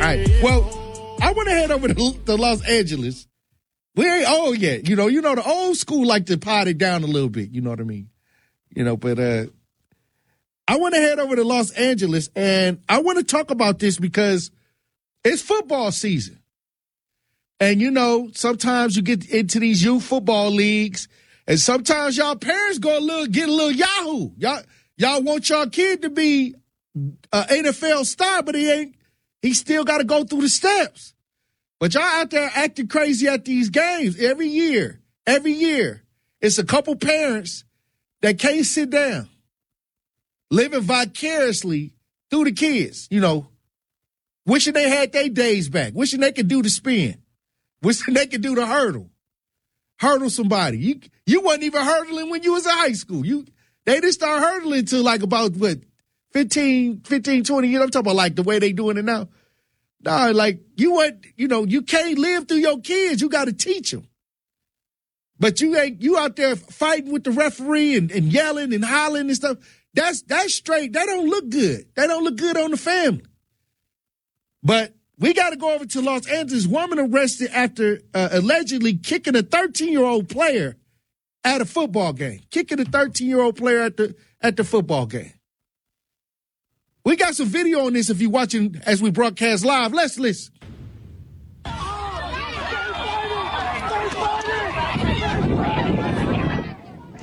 right. Well, I want to head over to Los Angeles. We ain't old yet. You know, the old school like to pot it down a little bit. You know what I mean? But I want to head over to Los Angeles, and I want to talk about this because it's football season. And, sometimes you get into these youth football leagues, and sometimes y'all parents get a little yahoo. Y'all want y'all kid to be an NFL star, but he still got to go through the steps. But y'all out there acting crazy at these games every year. It's a couple parents that can't sit down, living vicariously through the kids, wishing they had their days back, wishing they could do the spin, wishing they could do the hurdle somebody. You wasn't even hurdling when you was in high school. They didn't start hurdling until like about, 15, 20 years. I'm talking about like the way they doing it now. No, like you can't live through your kids. You got to teach them. But you out there fighting with the referee and yelling and hollering and stuff. That's straight. That don't look good. That don't look good on the family. But we got to go over to Los Angeles. Woman arrested after allegedly kicking a 13-year-old player at a football game. Kicking a 13-year-old player at the football game. We got some video on this if you're watching as we broadcast live. Let's listen.